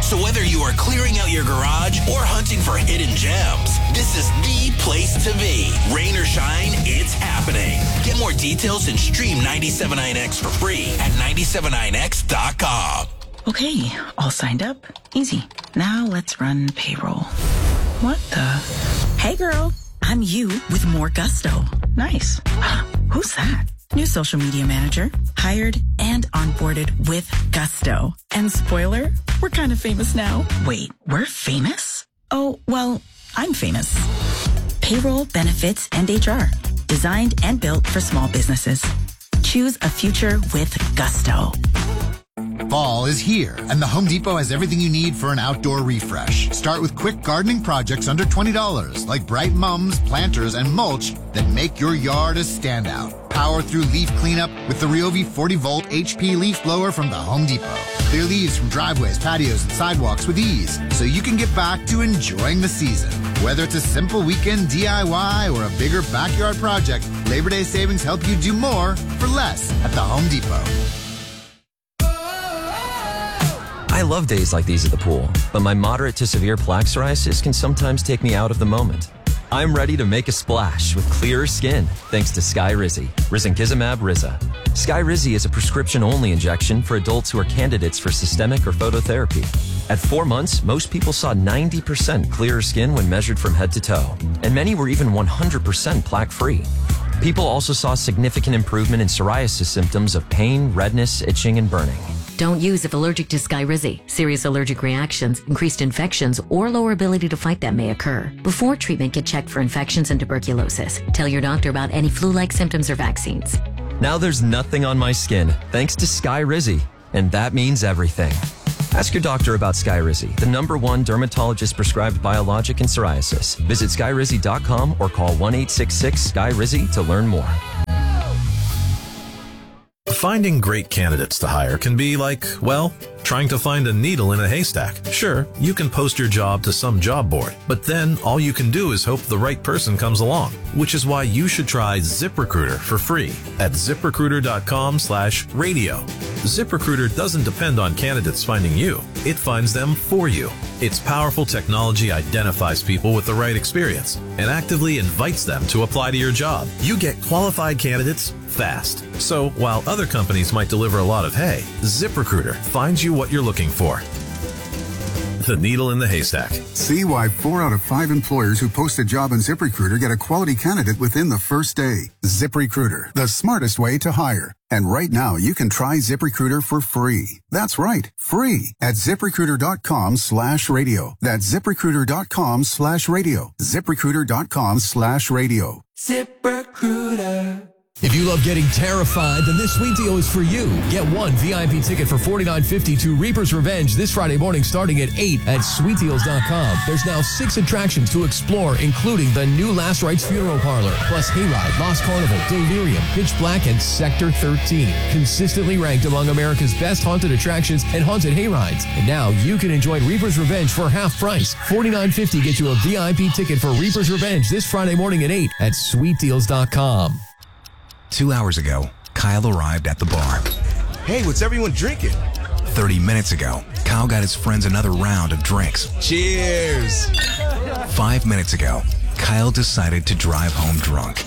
So whether you are clearing out your garage or hunting for hidden gems, this is the place to be. Rain or shine, it's happening. Get more details and stream 97.9X for free at 97.9X.com. Okay, all signed up. Easy. Now let's run payroll. What the? Hey girl, I'm you with more gusto. Nice. Who's that? New social media manager. Hired and onboarded with gusto. And spoiler, we're kind of famous now. Wait, we're famous? Oh, well, I'm famous. Payroll, benefits, and HR. Designed and built for small businesses. Choose a future with gusto. Fall is here, and the Home Depot has everything you need for an outdoor refresh. Start with quick gardening projects under $20, like bright mums, planters, and mulch that make your yard a standout. Power through leaf cleanup with the Ryobi 40-volt HP leaf blower from the Home Depot. Clear leaves from driveways, patios, and sidewalks with ease, so you can get back to enjoying the season. Whether it's a simple weekend DIY or a bigger backyard project, Labor Day savings help you do more for less at the Home Depot. I love days like these at the pool, but my moderate to severe plaque psoriasis can sometimes take me out of the moment. I'm ready to make a splash with clearer skin thanks to Skyrizi, risankizumab Riza. Skyrizi is a prescription-only injection for adults who are candidates for systemic or phototherapy. At 4 months, most people saw 90% clearer skin when measured from head to toe, and many were even 100% plaque-free. People also saw significant improvement in psoriasis symptoms of pain, redness, itching, and burning. Don't use if allergic to Skyrizi. Serious allergic reactions, increased infections, or lower ability to fight them may occur. Before treatment, get checked for infections and tuberculosis. Tell your doctor about any flu-like symptoms or vaccines. Now there's nothing on my skin thanks to Skyrizi, and that means everything. Ask your doctor about Skyrizi, the #1 dermatologist-prescribed biologic in psoriasis. Visit Skyrizi.com or call 1-866-SKY-RIZI to learn more. Finding great candidates to hire can be like, well, trying to find a needle in a haystack. Sure, you can post your job to some job board, but then all you can do is hope the right person comes along, which is why you should try ZipRecruiter for free at ZipRecruiter.com/radio. ZipRecruiter doesn't depend on candidates finding you. It finds them for you. Its powerful technology identifies people with the right experience and actively invites them to apply to your job. You get qualified candidates fast. So while other companies might deliver a lot of hay, ZipRecruiter finds you what you're looking for. The needle in the haystack. See why 4 out of 5 employers who post a job on ZipRecruiter get a quality candidate within the first day. ZipRecruiter, the smartest way to hire. And right now, you can try ZipRecruiter for free. That's right, free at ZipRecruiter.com/radio. That's ZipRecruiter.com/radio. ZipRecruiter.com/radio. ZipRecruiter. If you love getting terrified, then this sweet deal is for you. Get one VIP ticket for $49.50 to Reaper's Revenge this Friday morning starting at 8 at sweetdeals.com. There's now 6 attractions to explore, including the new Last Rites Funeral Parlor, plus Hayride, Lost Carnival, Delirium, Pitch Black, and Sector 13. Consistently ranked among America's best haunted attractions and haunted hayrides. And now you can enjoy Reaper's Revenge for half price. $49.50 gets you a VIP ticket for Reaper's Revenge this Friday morning at 8 at sweetdeals.com. 2 hours ago, Kyle arrived at the bar. Hey, what's everyone drinking? 30 minutes ago, Kyle got his friends another round of drinks. Cheers! 5 minutes ago, Kyle decided to drive home drunk.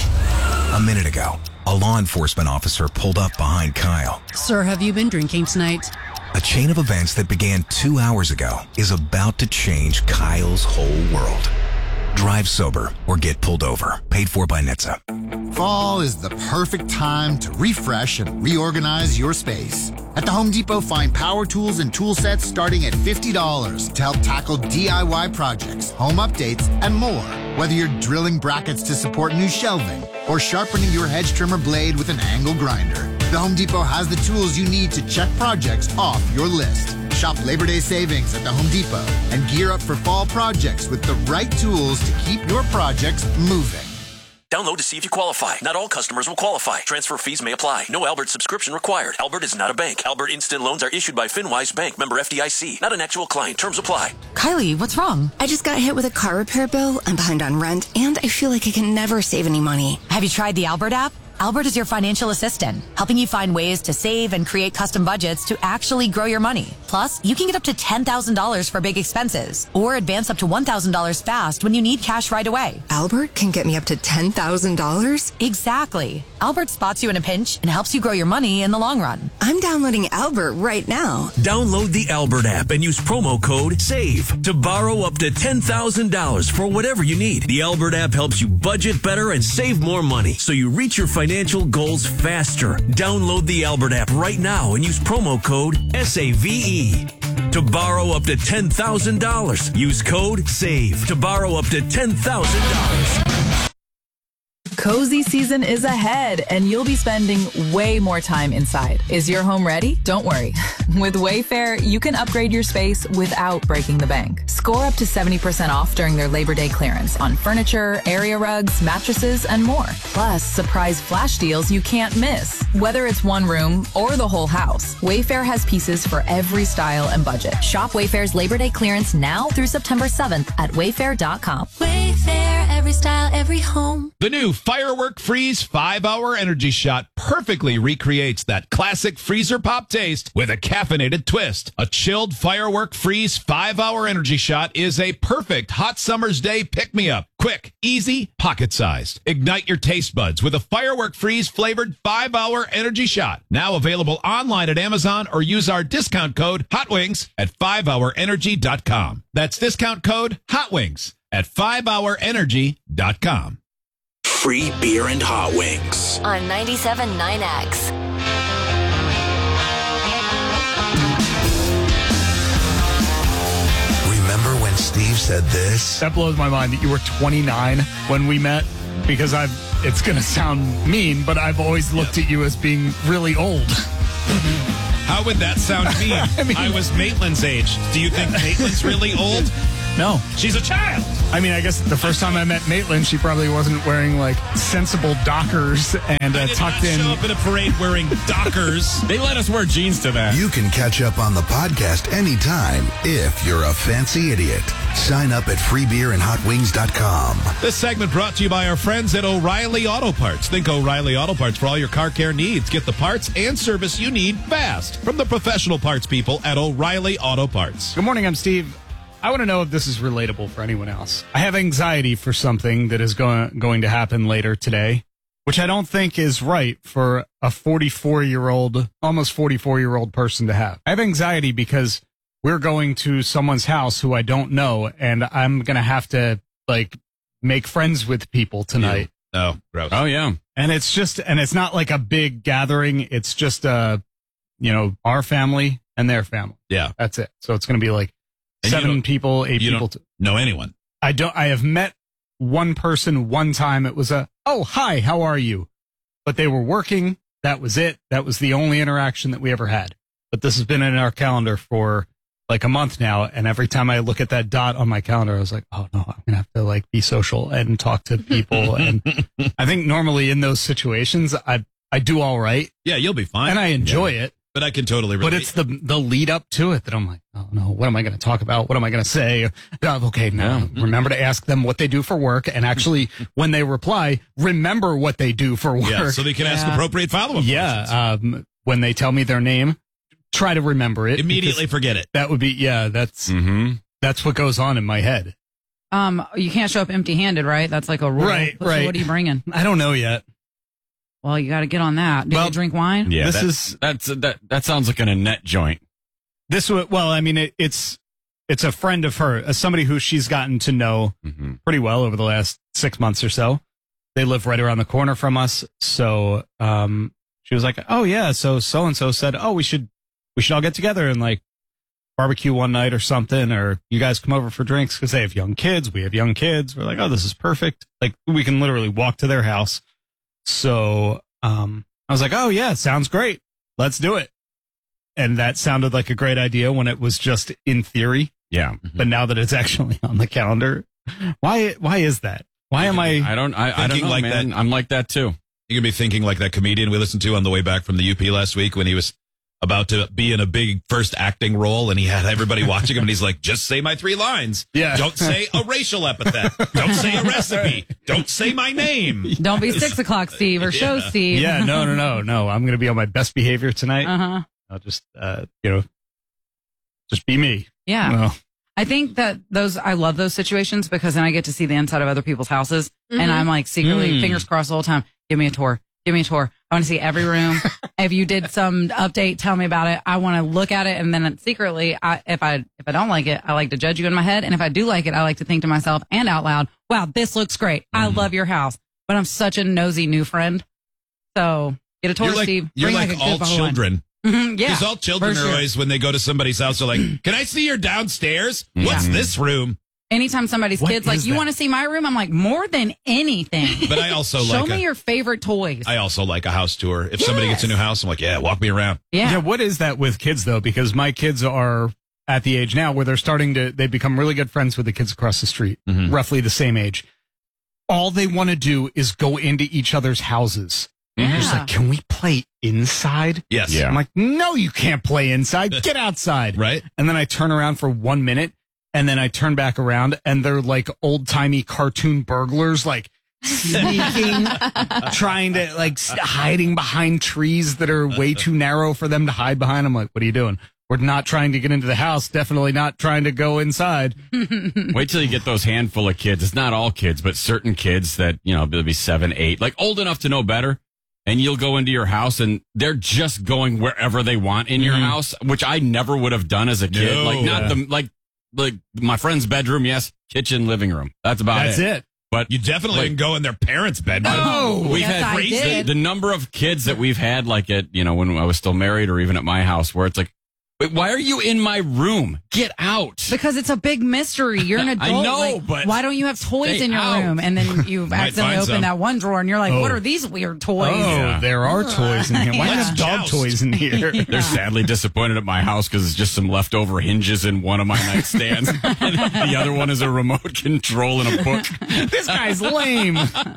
A minute ago, a law enforcement officer pulled up behind Kyle. Sir, have you been drinking tonight? A chain of events that began 2 hours ago is about to change Kyle's whole world. Drive sober or get pulled over. Paid for by NHTSA. Fall is the perfect time to refresh and reorganize your space. At the Home Depot, find power tools and tool sets starting at $50 to help tackle DIY projects, home updates, and more. Whether you're drilling brackets to support new shelving or sharpening your hedge trimmer blade with an angle grinder, the Home Depot has the tools you need to check projects off your list. Shop Labor Day savings at the Home Depot and gear up for fall projects with the right tools to keep your projects moving. Download to see if you qualify. Not all customers will qualify. Transfer fees may apply. No Albert subscription required. Albert is not a bank. Albert Instant Loans are issued by FinWise Bank, member FDIC. Not an actual client. Terms apply. Kylie, what's wrong? I just got hit with a car repair bill. I'm behind on rent, and I feel like I can never save any money. Have you tried the Albert app? Albert is your financial assistant, helping you find ways to save and create custom budgets to actually grow your money. Plus, you can get up to $10,000 for big expenses or advance up to $1,000 fast when you need cash right away. Albert can get me up to $10,000? Exactly. Albert spots you in a pinch and helps you grow your money in the long run. I'm downloading Albert right now. Download the Albert app and use promo code SAVE to borrow up to $10,000 for whatever you need. The Albert app helps you budget better and save more money so you reach your financial goals faster. Download the Albert app right now and use promo code SAVE to borrow up to $10,000. Use code SAVE to borrow up to $10,000. Cozy season is ahead, and you'll be spending way more time inside. Is your home ready? Don't worry. With Wayfair, you can upgrade your space without breaking the bank. Score up to 70% off during their Labor Day clearance on furniture, area rugs, mattresses, and more. Plus, surprise flash deals you can't miss. Whether it's one room or the whole house, Wayfair has pieces for every style and budget. Shop Wayfair's Labor Day clearance now through September 7th at wayfair.com. Wayfair, every style, every home. The new Firework Freeze 5-Hour Energy Shot perfectly recreates that classic freezer pop taste with a caffeinated twist. A chilled Firework Freeze 5-Hour Energy Shot is a perfect hot summer's day pick-me-up. Quick, easy, pocket-sized. Ignite your taste buds with a Firework Freeze flavored 5-Hour Energy Shot. Now available online at Amazon or use our discount code HOTWINGS at 5hourenergy.com. That's discount code HOTWINGS at 5hourenergy.com. Free beer and hot wings on 97.9X. Remember when Steve said this? That blows my mind that you were 29 when we met, because it's going to sound mean, but I've always looked at you as being really old. How would that sound mean? I was Maitland's age. Do you think Maitland's really old? No. She's a child. I mean, I guess the first time I met Maitland, she probably wasn't wearing, like, sensible Dockers and tucked in. Show up in a parade wearing Dockers. They let us wear jeans to that. You can catch up on the podcast anytime if you're a fancy idiot. Sign up at freebeerandhotwings.com. This segment brought to you by our friends at O'Reilly Auto Parts. Think O'Reilly Auto Parts for all your car care needs. Get the parts and service you need fast from the professional parts people at O'Reilly Auto Parts. Good morning, I'm Steve. I want to know if this is relatable for anyone else. I have anxiety for something that is going to happen later today, which I don't think is right for a 44-year-old, almost 44-year-old person to have. I have anxiety because we're going to someone's house who I don't know, and I'm going to have to, like, make friends with people tonight. Oh, gross. Oh, yeah. And it's not like a big gathering. It's just, our family and their family. Yeah. That's it. So it's going to be like 7 people, 8 people. Don't know anyone. I have met one person one time. It was oh, hi, how are you? But they were working. That was it. That was the only interaction that we ever had. But this has been in our calendar for like a month now. And every time I look at that dot on my calendar, I was like, oh no, I'm going to have to like be social and talk to people. And I think normally in those situations, I do all right. Yeah, you'll be fine. And I enjoy it. But I can totally relate. But it's the lead up to it that I'm like, oh no, what am I going to talk about? What am I going to say? Okay, now remember to ask them what they do for work. And actually, when they reply, remember what they do for work. Yeah, so they can ask appropriate follow-up questions. When they tell me their name, try to remember it. Immediately forget it. That would be, that's what goes on in my head. You can't show up empty-handed, right? That's like a rule. Right. So what are you bringing? I don't know yet. Well, you got to get on that. Do you drink wine? Yeah, that sounds like an Annette joint. It's a friend of her, somebody who she's gotten to know pretty well over the last 6 months or so. They live right around the corner from us. So she was like, oh yeah, so and so said, oh, we should all get together and like barbecue one night or something, or you guys come over for drinks because they have young kids. We have young kids. We're like, oh, this is perfect. Like we can literally walk to their house. So I was like, oh, yeah, sounds great. Let's do it. And that sounded like a great idea when it was just in theory. Yeah. But now that it's actually on the calendar, why is that? Why am I? I don't know, like man. that. I'm like that, too. You're going to be thinking like that comedian we listened to on the way back from the UP last week when he was about to be in a big first acting role, and he had everybody watching him, and he's like, just say my 3 lines. Yeah. Don't say a racial epithet. Don't say a recipe. Don't say my name. Don't be 6 o'clock Steve or show Steve. Yeah, no. I'm going to be on my best behavior tonight. Uh-huh. I'll just, just be me. Yeah. Well, I think that I love those situations because then I get to see the inside of other people's houses. And I'm like secretly, fingers crossed the whole time, give me a tour. Give me a tour. I want to see every room. If you did some update, tell me about it. I want to look at it. And then secretly, if I don't like it, I like to judge you in my head. And if I do like it, I like to think to myself and out loud, wow, this looks great. I love your house. But I'm such a nosy new friend. So get a tour, Steve. You're Bring like a all good children. Yeah. Because all children are always, when they go to somebody's house, they're like, can I see your downstairs? What's this room? Anytime somebody's kid's like, you want to see my room? I'm like, more than anything. But I also show me your favorite toys. I also like a house tour. If somebody gets a new house, I'm like, yeah, walk me around. Yeah. What is that with kids, though? Because my kids are at the age now where they become really good friends with the kids across the street, roughly the same age. All they want to do is go into each other's houses. Yeah. Just like, can we play inside? Yes. Yeah. I'm like, no, you can't play inside. Get outside. Right. And then I turn around for 1 minute. And then I turn back around and they're like old timey cartoon burglars, like sneaking, trying to hiding behind trees that are way too narrow for them to hide behind. I'm like, what are you doing? We're not trying to get into the house. Definitely not trying to go inside. Wait till you get those handful of kids. It's not all kids, but certain kids that, they'll be 7, 8, like old enough to know better. And you'll go into your house and they're just going wherever they want in your house, which I never would have done as a kid. No. Like my friend's bedroom, yes, kitchen, living room. That's it. But you definitely didn't go in their parents' bedroom. No, we've had crazy the number of kids that we've had, like at when I was still married, or even at my house, where it's like, wait, why are you in my room? Get out! Because it's a big mystery. You're an adult. I know, but why don't you have toys in your room? And then you accidentally open that one drawer, and you're like, what are these weird toys? Oh, there are toys in here. Why do you have dog toys in here? They're sadly disappointed at my house because it's just some leftover hinges in one of my nightstands. And the other one is a remote control and a book. This guy's lame.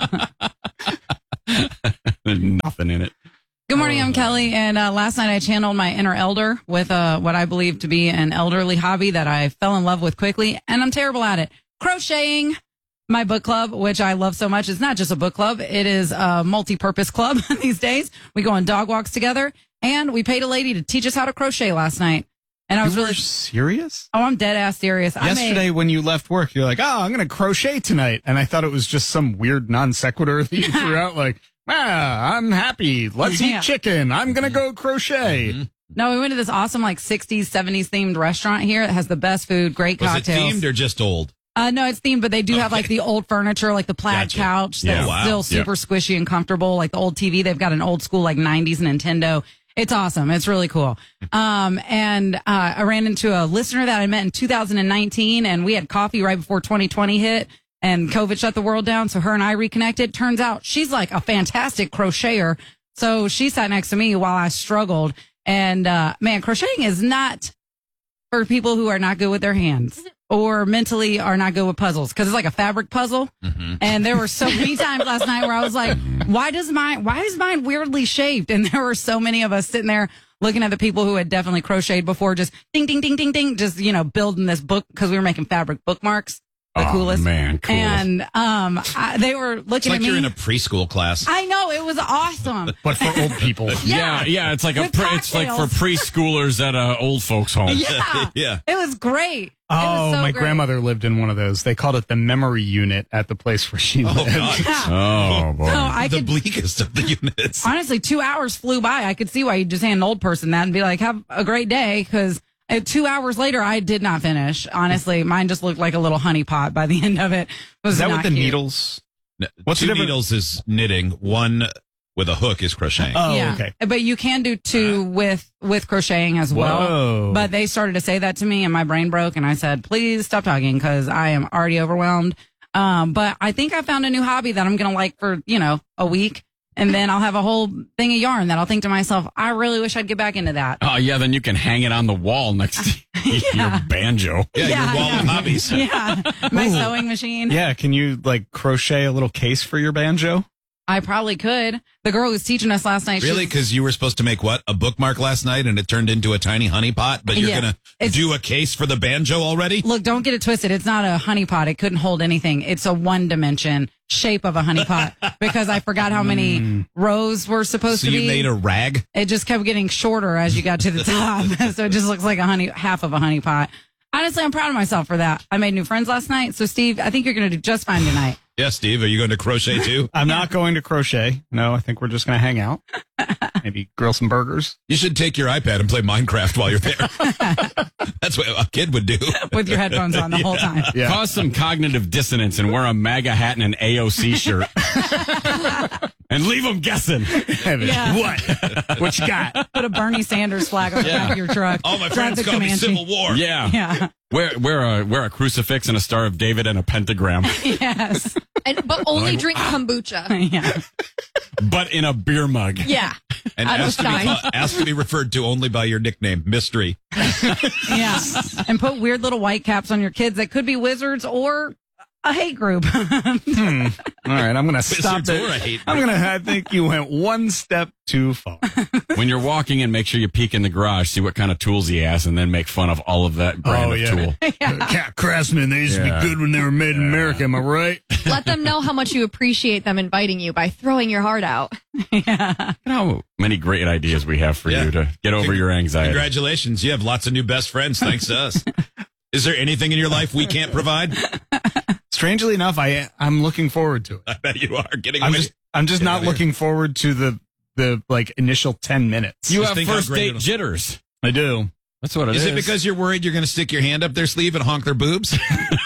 There's nothing in it. Good morning, I'm Kelly, and last night I channeled my inner elder with what I believe to be an elderly hobby that I fell in love with quickly, and I'm terrible at it. Crocheting, my book club, which I love so much. It's not just a book club, it is a multi-purpose club these days. We go on dog walks together, and we paid a lady to teach us how to crochet last night. And I was really serious. Oh, I'm dead ass serious. Yesterday, when you left work, you're like, "Oh, I'm going to crochet tonight," and I thought it was just some weird non sequitur that you threw out, like, I'm happy. Let's eat chicken. I'm going to go crochet. No, we went to this awesome 60s, 70s themed restaurant here that has the best food, great cocktails. Was it themed or just old? No, it's themed, but they do have the old furniture, like the plaid couch that's still super squishy and comfortable, like the old TV. They've got an old school 90s Nintendo. It's awesome. It's really cool. And I ran into a listener that I met in 2019, and we had coffee right before 2020 hit. And COVID shut the world down, so her and I reconnected. Turns out she's like a fantastic crocheter. So she sat next to me while I struggled. And man, crocheting is not for people who are not good with their hands or mentally are not good with puzzles, because it's like a fabric puzzle. And there were so many times last night where I was like, why is mine weirdly shaped? And there were so many of us sitting there looking at the people who had definitely crocheted before, just ding, ding, ding, ding, ding, just, building this book, because we were making fabric bookmarks. The coolest. Man, cool. And they were looking at me. It's like you're in a preschool class. I know, it was awesome. But for old people. Yeah. It's like it's like for preschoolers at a old folks home. Yeah. It was great. Oh, my grandmother lived in one of those. They called it the memory unit at the place where she lived. Oh, boy. So the bleakest of the units. Honestly, 2 hours flew by. I could see why you just hand an old person that and be like, have a great day, because 2 hours later, I did not finish. Honestly, mine just looked like a little honey pot by the end of it. Is that not with the cute. needles? What's the needles is knitting. One with a hook is crocheting. Oh, okay. But you can do two with crocheting as well. Whoa. But they started to say that to me, and my brain broke, and I said, please stop talking, because I am already overwhelmed. But I think I found a new hobby that I'm going to like for, a week. And then I'll have a whole thing of yarn that I'll think to myself, I really wish I'd get back into that. Oh, yeah, then you can hang it on the wall next to your banjo. Yeah, your wall of hobbies. Yeah, my sewing machine. Yeah, can you crochet a little case for your banjo? I probably could. The girl who's teaching us last night. Really? Because you were supposed to make what? A bookmark last night and it turned into a tiny honey pot, but you're going to do a case for the banjo already? Look, don't get it twisted. It's not a honey pot. It couldn't hold anything. It's a one-dimension shape of a honey pot because I forgot how many rows were supposed to be. So you made a rag? It just kept getting shorter as you got to the top. So it just looks like half of a honey pot. Honestly, I'm proud of myself for that. I made new friends last night. So, Steve, I think you're going to do just fine tonight. Yeah, Steve, are you going to crochet too? I'm not going to crochet. No, I think we're just going to hang out. Maybe grill some burgers. You should take your iPad and play Minecraft while you're there. That's what a kid would do. With your headphones on the whole time. Yeah. Cause some cognitive dissonance and wear a MAGA hat and an AOC shirt. And leave them guessing. Yeah. What? What you got? Put a Bernie Sanders flag on the back of your truck. Oh, my friends call me Civil War. Yeah. Wear a crucifix and a Star of David and a pentagram. Yes. But only drink kombucha. Yeah. But in a beer mug. Yeah. And ask to be referred to only by your nickname, Mystery. Yeah. And put weird little white caps on your kids that could be wizards or a hate group. All right, I'm going to stop it. I think you went one step too far. When you're walking in, make sure you peek in the garage, see what kind of tools he has, and then make fun of all of that brand of tool. Cat Craftsman, they used to be good when they were made in America, am I right? Let them know how much you appreciate them inviting you by throwing your heart out. Yeah. You know how many great ideas we have for you to get over your anxiety. Congratulations. You have lots of new best friends thanks to us. Is there anything in your life we can't provide? Strangely enough, I'm looking forward to it. I bet you are. I'm just not looking forward to the like initial 10 minutes. You have first date jitters. I do. That's what it is. Is it because you're worried you're going to stick your hand up their sleeve and honk their boobs?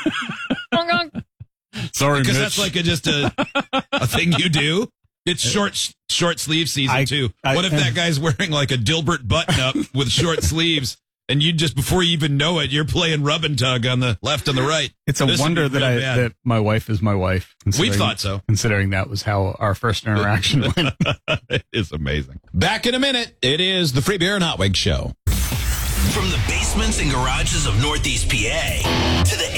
Sorry, because Mitch. that's like just a thing you do. It's short sleeve season too. What if that guy's wearing like a Dilbert button up with short sleeves? And you just, before you even know it, you're playing rub and tug on the left and the right. It's a wonder that my wife is my wife. We thought so. Considering that was how our first interaction went. It is amazing. Back in a minute. It is the Free Beer and Hot Wings Show. From the basements and garages of Northeast PA to the